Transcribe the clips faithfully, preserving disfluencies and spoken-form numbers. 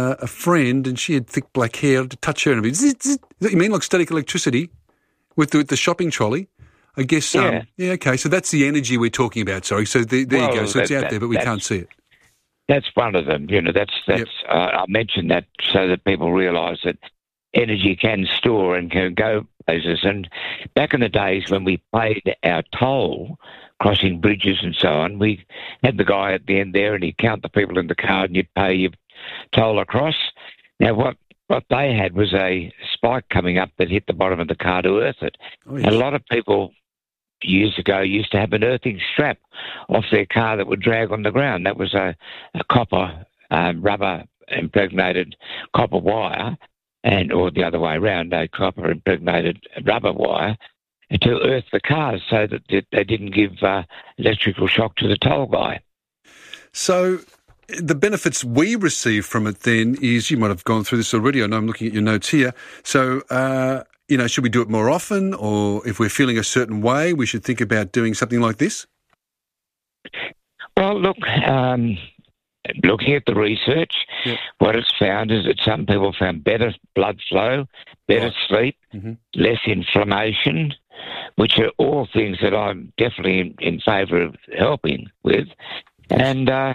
uh, a friend, and she had thick black hair. To touch her and a bit. Zzz, zzz. Is that what you mean, like static electricity with the, with the shopping trolley? I guess. Yeah. Um, yeah. Okay. So that's the energy we're talking about. Sorry. So the, there Well, you go. So it's that- out that- there, but we that's- can't see it. That's one of them. You know, that's that's. Yep. Uh, I mentioned that so that people realise that energy can store and can go places. And back in the days when we paid our toll, crossing bridges and so on, we had the guy at the end there, and he'd count the people in the car, and you'd pay your toll across. Now, what what they had was a spike coming up that hit the bottom of the car to earth it. Oh, yes. And a lot of people years ago used to have an earthing strap off their car that would drag on the ground. That was a, a copper, um, rubber impregnated copper wire, and or the other way around, a copper impregnated rubber wire to earth the cars so that they didn't give uh, electrical shock to the toll guy. So the benefits we receive from it then is, you might have gone through this already, I know I'm looking at your notes here. So, uh, you know, should we do it more often, or if we're feeling a certain way, we should think about doing something like this? Well, look, um, looking at the research, Yep. what it's found is that some people found better blood flow, better Right. sleep, Mm-hmm. less inflammation, which are all things that I'm definitely in, in favour of helping with. And uh,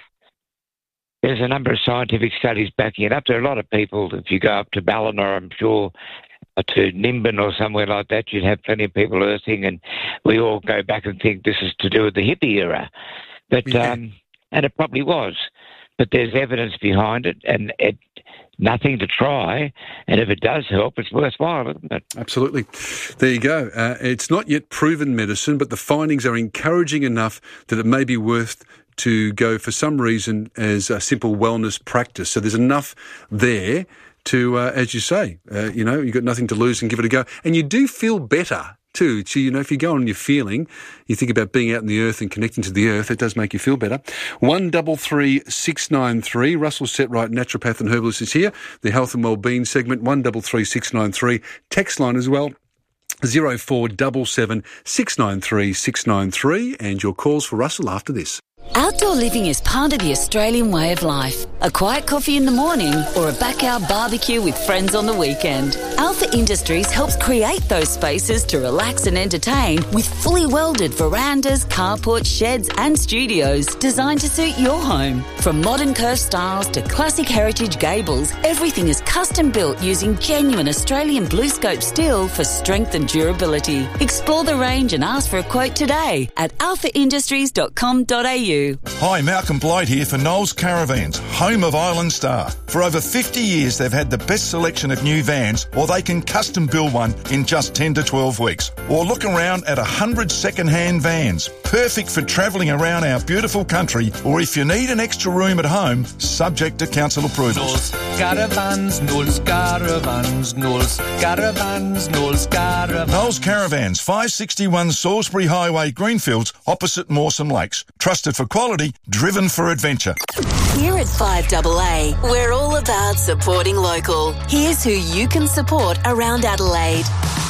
there's a number of scientific studies backing it up. There are a lot of people, if you go up to Ballina, I'm sure, uh, to Nimbin or somewhere like that, you'd have plenty of people earthing, and we all go back and think this is to do with the hippie era. But Yeah. um, and it probably was. But there's evidence behind it, and it nothing to try. And if it does help, it's worthwhile, isn't it? Absolutely. There you go. Uh, it's not yet proven medicine, but the findings are encouraging enough that it may be worth to go for some reason as a simple wellness practice. So there's enough there to, uh, as you say, uh, you know, you've got nothing to lose and give it a go. And you do feel better too. So, you know, if you go on your feeling, you think about being out in the earth and connecting to the earth, it does make you feel better. One double three six nine three. Russell Setright, naturopath and herbalist, is here. The health and wellbeing segment, one double three six nine three. Text line as well, zero four seven seven six nine three six nine three. And your calls for Russell after this. Outdoor living is part of the Australian way of life. A quiet coffee in the morning or a backyard barbecue with friends on the weekend. Alpha Industries helps create those spaces to relax and entertain with fully welded verandas, carports, sheds and studios designed to suit your home. From modern curved styles to classic heritage gables, everything is custom built using genuine Australian BlueScope steel for strength and durability. Explore the range and ask for a quote today at alpha industries dot com dot a u. Hi, Malcolm Blight here for Knowles Caravans, home of Island Star. For over fifty years, they've had the best selection of new vans, or they can custom build one in just ten to twelve weeks. Or look around at one hundred second-hand vans, perfect for travelling around our beautiful country, or if you need an extra room at home, subject to council approval. Knowles Caravans, Knowles Caravans, Knowles Caravans, Knowles Caravans. Knowles Caravans, five sixty-one Salisbury Highway, Greenfields, opposite Mawson Lakes. Trusted for quality, driven for adventure. Here at five A A, we're all about supporting local. Here's who you can support around Adelaide.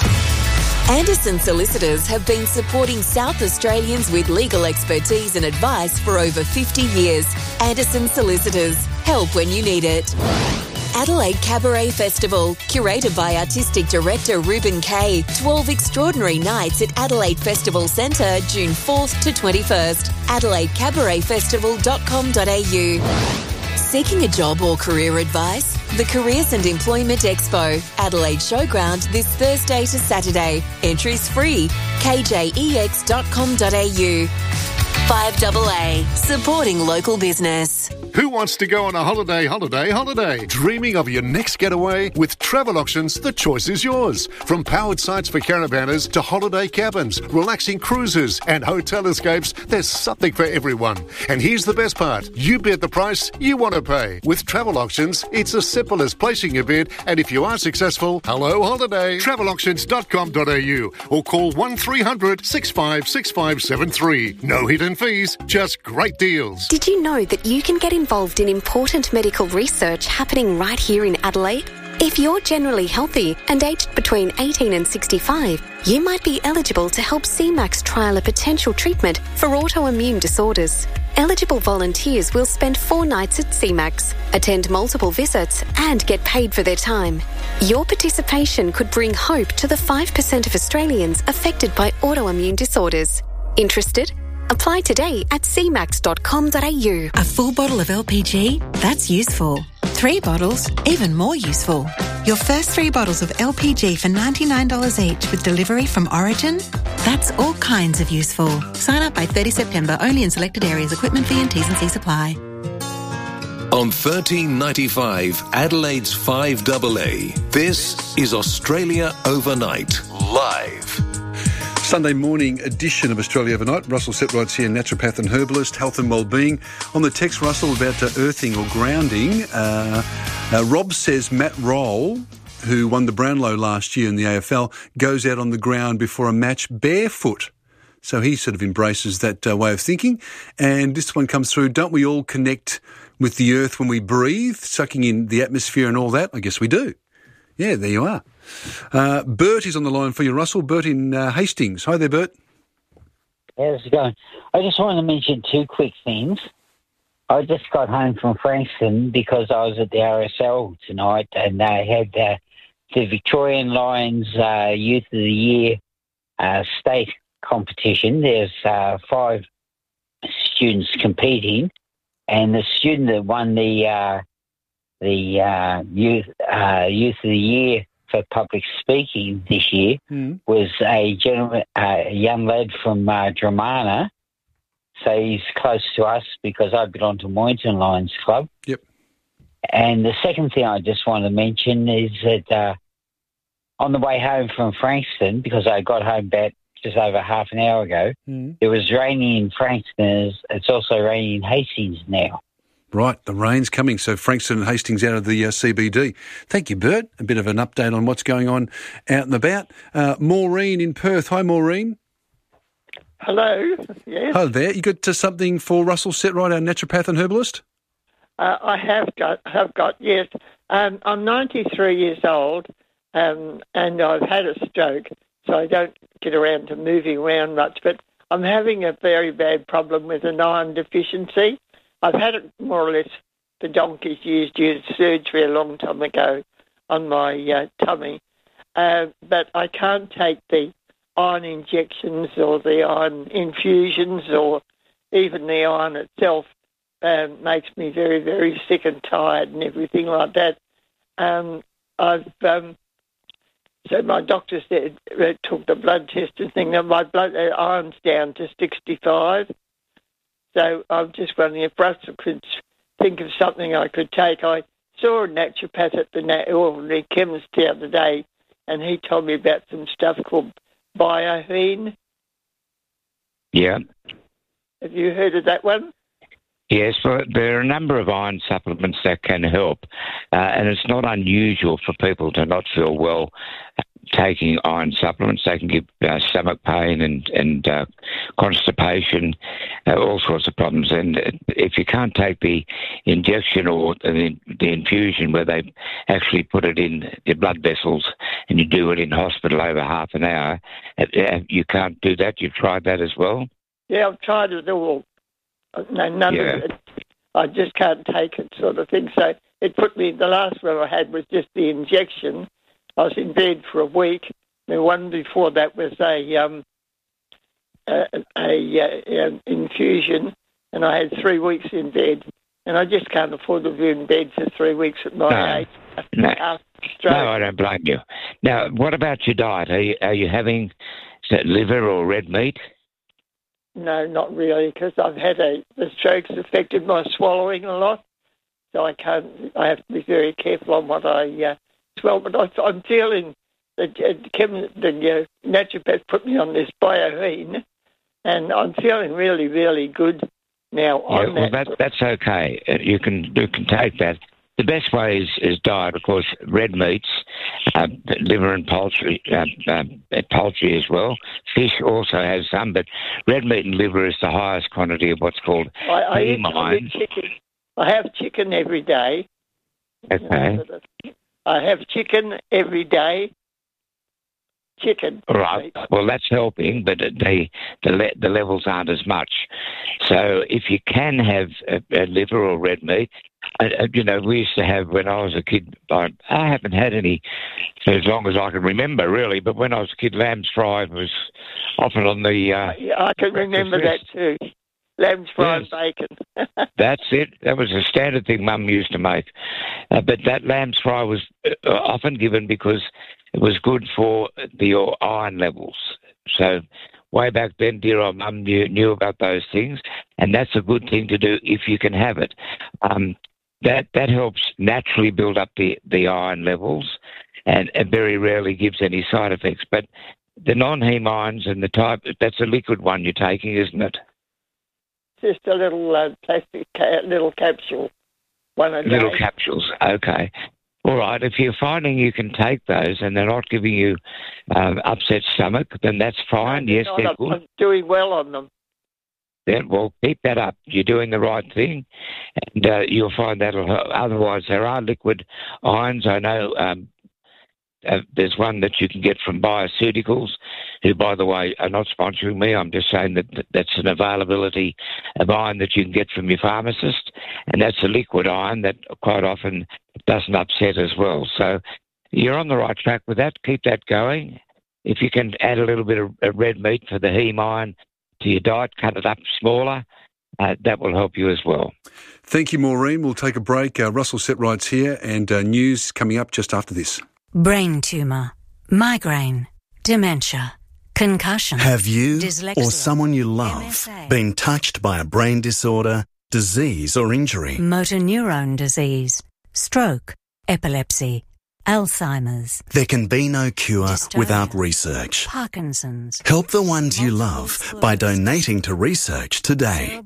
Anderson Solicitors have been supporting South Australians with legal expertise and advice for over fifty years. Anderson Solicitors, help when you need it. Adelaide Cabaret Festival, curated by Artistic Director Ruben Kay. twelve extraordinary nights at Adelaide Festival Centre, June fourth to twenty-first. adelaide cabaret festival dot com dot a u. Seeking a job or career advice? The Careers and Employment Expo, Adelaide Showground, this Thursday to Saturday. Entries free. k j e x dot com dot a u. five A A, supporting local business. Who wants to go on a holiday, holiday, holiday? Dreaming of your next getaway? With Travel Auctions, the choice is yours. From powered sites for caravanners to holiday cabins, relaxing cruises and hotel escapes, there's something for everyone. And here's the best part. You bid the price you want to pay. With Travel Auctions, it's as simple as placing your bid, and if you are successful, hello holiday. travel auctions dot com dot a u or call one three hundred six five six five seven three. No hidden fees, just great deals. Did you know that you can get involved in important medical research happening right here in Adelaide? If you're generally healthy and aged between eighteen and sixty-five, you might be eligible to help C MAX trial a potential treatment for autoimmune disorders. Eligible volunteers will spend four nights at C MAX, attend multiple visits and get paid for their time. Your participation could bring hope to the five percent of Australians affected by autoimmune disorders. Interested? Apply today at c max dot com dot a u. A full bottle of L P G? That's useful. Three bottles? Even more useful. Your first three bottles of L P G for ninety-nine dollars each with delivery from Origin? That's all kinds of useful. Sign up by thirty September, only in selected areas. Equipment fee and T's and C's apply. On thirteen ninety-five, Adelaide's five A A, this is Australia Overnight, live. Sunday morning edition of Australia Overnight. Russell Setrights here, naturopath and herbalist, health and wellbeing. On the text, Russell, about uh, earthing or grounding. Uh, uh, Rob says Matt Roll, who won the Brownlow last year in the A F L, goes out on the ground before a match barefoot. So he sort of embraces that uh, way of thinking. And this one comes through, don't we all connect with the earth when we breathe, sucking in the atmosphere and all that? I guess we do. Yeah, there you are. Uh, Bert is on the line for you, Russell. Bert in uh, Hastings. Hi there, Bert. How's it going? I just want to mention two quick things. I just got home from Frankston because I was at the R S L tonight and they had uh, the Victorian Lions uh, Youth of the Year uh, state competition. There's uh, five students competing, and the student that won the uh, the uh, youth uh, Youth of the Year for public speaking this year mm. was a gentleman, uh, a young lad from uh, Dramana. So he's close to us because I belong to Moynton Lions Club. Yep. And the second thing I just want to mention is that uh, on the way home from Frankston, because I got home about just over half an hour ago, mm. it was raining in Frankston. It's also raining in Hastings now. Right, the rain's coming, so Frankston and Hastings out of the uh, C B D. Thank you, Bert. A bit of an update on what's going on out and about. Uh, Maureen in Perth. Hi, Maureen. Hello. Yes. Hello there. You got uh, something for Russell Setright, our naturopath and herbalist? Uh, I have got, have got, yes. Um, I'm ninety-three years old um, and I've had a stroke, so I don't get around to moving around much, but I'm having a very bad problem with an iron deficiency. I've had it more or less for donkey's years due to surgery a long time ago on my uh, tummy, uh, but I can't take the iron injections or the iron infusions or even the iron itself. Um, makes me very, very sick and tired and everything like that. Um, I've um, so my doctor said, uh, took the blood test and thing, that my blood uh, iron's down to sixty-five. So I'm just wondering if Russell could think of something I could take. I saw a naturopath at the, nat- or the chemist the other day, and he told me about some stuff called Biohene. Yeah. Have you heard of that one? Yes, well, there are a number of iron supplements that can help, uh, and it's not unusual for people to not feel well taking iron supplements. They can give uh, stomach pain and, and uh, constipation, uh, all sorts of problems. And if you can't take the injection or the, the infusion where they actually put it in your blood vessels and you do it in hospital over half an hour, uh, you can't do that. You've tried that as well? Yeah, I've tried it all. No, none yeah. of it. I just can't take it, sort of thing. So it put me, the last one I had was just the injection. I was in bed for a week. The one before that was a um, a, a, a infusion, and I had three weeks in bed. And I just can't afford to be in bed for three weeks at my no. age. No. After stroke. No, I don't blame you. Now, what about your diet? Are you, are you having liver or red meat? No, not really, because I've had a the strokes affected my swallowing a lot, so I can't. I have to be very careful on what I uh, swallow. But I, I'm feeling that uh, Kevin, the uh, naturopath put me on this Biohene, and I'm feeling really, really good now. Yeah, on well, that. that that's okay. You can you can take that. The best way is, is diet, of course, red meats, uh, liver and poultry, uh, uh, poultry as well. Fish also has some, but red meat and liver is the highest quantity of what's called I, I, eat, heme I iron. eat chicken. I have chicken every day. Okay. I have chicken every day. chicken. Right. Well, that's helping, but they, the le- the levels aren't as much. So if you can have a, a liver or red meat, uh, you know, we used to have when I was a kid. I, I haven't had any for as long as I can remember, really. But when I was a kid, lamb's fry was often on the. Uh, yeah, I can remember that too. Lamb's fry yes. and bacon. That's it. That was a standard thing Mum used to make. Uh, but that lamb's fry was uh, often given because it was good for the iron levels. So way back then, dear old Mum knew, knew about those things, and that's a good thing to do if you can have it. Um, that that helps naturally build up the, the iron levels, and it very rarely gives any side effects. But the non-heme irons and the type, that's a liquid one you're taking, isn't it? Just a little uh, plastic ca- little capsule, one a day. Little capsules, okay. All right, if you're finding you can take those and they're not giving you um, upset stomach, then that's fine. No, yes, not, they're I'm, good. I'm doing well on them. Then, well, keep that up. You're doing the right thing, and uh, you'll find that'll help. Otherwise, there are liquid irons. I know um, uh, there's one that you can get from Bioceuticals, who, by the way, are not sponsoring me. I'm just saying that that's an availability of iron that you can get from your pharmacist, and that's a liquid iron that quite often doesn't upset as well. So you're on the right track with that. Keep that going. If you can add a little bit of red meat for the heme iron to your diet, cut it up smaller, uh, that will help you as well. Thank you, Maureen. We'll take a break. Uh, Russell Setrights here, and uh, news coming up just after this. Brain tumour, migraine, dementia, concussion. Have you dyslexia, or someone you love M S A, been touched by a brain disorder, disease or injury? Motor neurone disease, stroke, epilepsy, Alzheimer's. There can be no cure dystonia, without research. Parkinson's. Help the ones you love by donating to research today.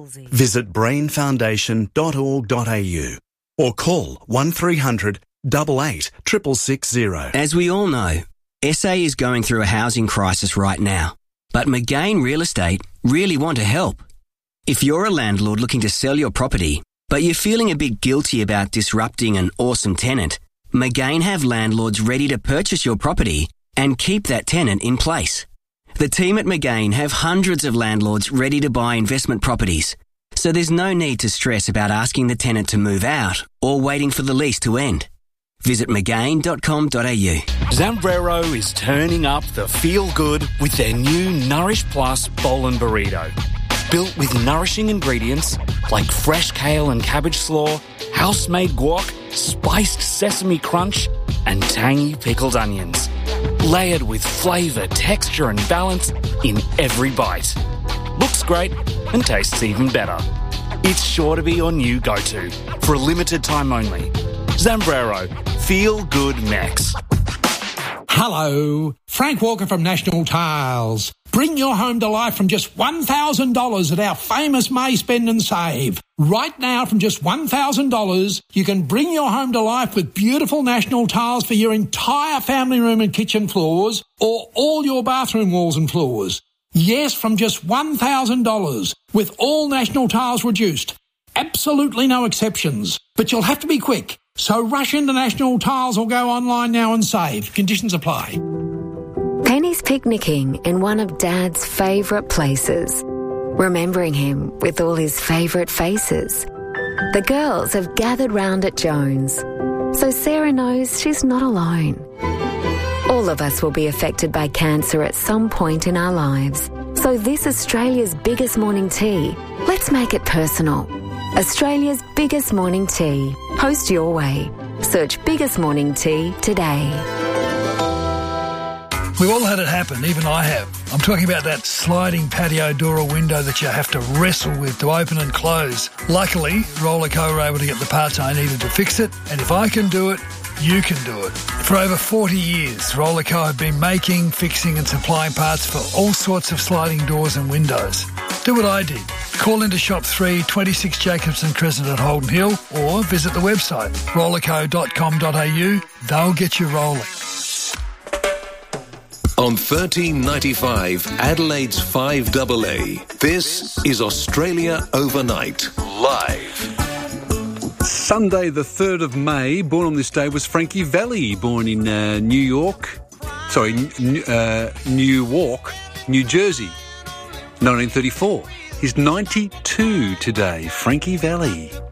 Visit brain foundation dot org dot a u or call one three hundred eight eight six six zero. As we all know, S A is going through a housing crisis right now, but McGain Real Estate really want to help. If you're a landlord looking to sell your property, but you're feeling a bit guilty about disrupting an awesome tenant, McGain have landlords ready to purchase your property and keep that tenant in place. The team at McGain have hundreds of landlords ready to buy investment properties, so there's no need to stress about asking the tenant to move out or waiting for the lease to end. Visit mcgain dot com dot a u. Zambrero is turning up the feel-good with their new Nourish Plus Bowl and Burrito. Built with nourishing ingredients like fresh kale and cabbage slaw, house-made guac, spiced sesame crunch, and tangy pickled onions. Layered with flavour, texture and balance in every bite. Looks great and tastes even better. It's sure to be your new go-to for a limited time only. Zambrero, feel good Mex. Hello, Frank Walker from National Tiles. Bring your home to life from just one thousand dollars at our famous May Spend and Save. Right now, from just one thousand dollars, you can bring your home to life with beautiful National Tiles for your entire family room and kitchen floors, or all your bathroom walls and floors. Yes, from just one thousand dollars, with all National Tiles reduced. Absolutely no exceptions. But you'll have to be quick. So rush into National Tiles or go online now and save. Conditions apply. Penny's picnicking in one of Dad's favourite places, remembering him with all his favourite faces. The girls have gathered round at Jones, so Sarah knows she's not alone. All of us will be affected by cancer at some point in our lives. So this Australia's biggest morning tea, let's make it personal. Australia's biggest morning tea. Host your way. Search Biggest Morning Tea today. We've all had it happen, even I have. I'm talking about that sliding patio door or window that you have to wrestle with to open and close. Luckily, Rollerco were able to get the parts I needed to fix it, and if I can do it, you can do it. For over forty years, Rollerco have been making, fixing and supplying parts for all sorts of sliding doors and windows. Do what I did. Call into Shop three, twenty-six Jacobson Crescent at Holden Hill, or visit the website rollerco dot com dot a u. They'll get you rolling. On thirteen ninety-five, Adelaide's five double A, this is Australia Overnight, live. Sunday the third of May, born on this day was Frankie Valli, born in uh, New York. sorry, N- uh, Newark, New Jersey, nineteen thirty-four. He's ninety-two today, Frankie Valli.